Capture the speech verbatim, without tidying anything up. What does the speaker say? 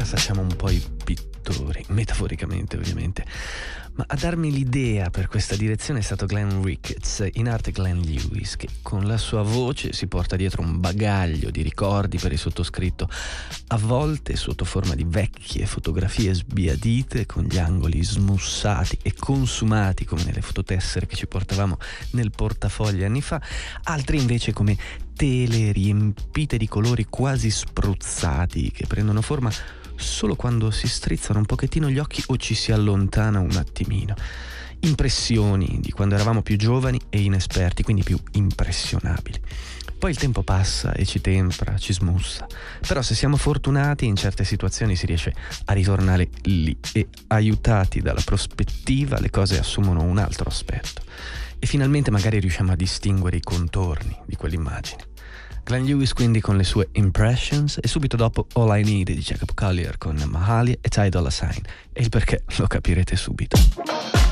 sera facciamo un po' i pittori, metaforicamente ovviamente, ma a darmi l'idea per questa direzione è stato Glenn Ricketts, in arte Glenn Lewis, che con la sua voce si porta dietro un bagaglio di ricordi per il sottoscritto, a volte sotto forma di vecchie fotografie sbiadite con gli angoli smussati e consumati come nelle fototessere che ci portavamo nel portafogli anni fa, altri invece come tele riempite di colori quasi spruzzati che prendono forma solo quando si strizzano un pochettino gli occhi o ci si allontana un attimino. Impressioni di quando eravamo più giovani e inesperti, quindi più impressionabili. Poi il tempo passa e ci tempra, ci smussa. Però se siamo fortunati in certe situazioni si riesce a ritornare lì e aiutati dalla prospettiva le cose assumono un altro aspetto. E finalmente magari riusciamo a distinguere i contorni di quell'immagine. Glenn Lewis quindi con le sue Impressions e subito dopo All I Need di Jacob Collier con Mahalia e Ty Dolla Sign. E il perché lo capirete subito.